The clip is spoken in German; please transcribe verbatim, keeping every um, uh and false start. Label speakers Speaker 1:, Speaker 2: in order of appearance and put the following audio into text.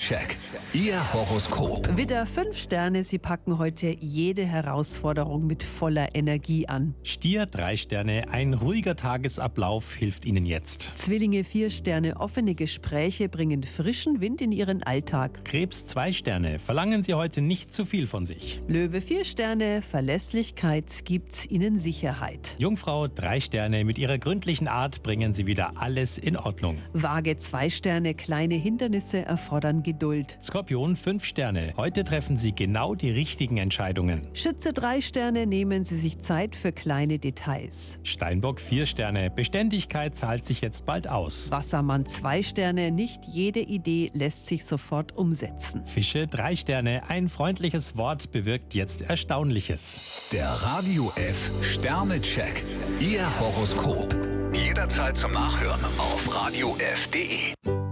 Speaker 1: Sternecheck. Ihr Horoskop.
Speaker 2: Widder, fünf Sterne, Sie packen heute jede Herausforderung mit voller Energie an.
Speaker 3: Stier, drei Sterne, ein ruhiger Tagesablauf hilft Ihnen jetzt.
Speaker 2: Zwillinge, vier Sterne, offene Gespräche bringen frischen Wind in Ihren Alltag.
Speaker 3: Krebs, zwei Sterne, verlangen Sie heute nicht zu viel von sich.
Speaker 2: Löwe, vier Sterne, Verlässlichkeit gibt Ihnen Sicherheit.
Speaker 3: Jungfrau, drei Sterne, mit Ihrer gründlichen Art bringen Sie wieder alles in Ordnung.
Speaker 2: Waage, zwei Sterne, kleine Hindernisse erfordern Geduld.
Speaker 3: Skorpion, fünf Sterne, heute treffen Sie genau die richtigen Entscheidungen.
Speaker 2: Schütze, drei Sterne, nehmen Sie sich Zeit für kleine Details.
Speaker 3: Steinbock, vier Sterne, Beständigkeit zahlt sich jetzt bald aus.
Speaker 2: Wassermann, zwei Sterne, nicht jede Idee lässt sich sofort umsetzen.
Speaker 3: Fische, drei Sterne, ein freundliches Wort bewirkt jetzt Erstaunliches.
Speaker 1: Der Radio F Sternecheck. Ihr Horoskop. Jederzeit zum Nachhören auf radio f punkt de.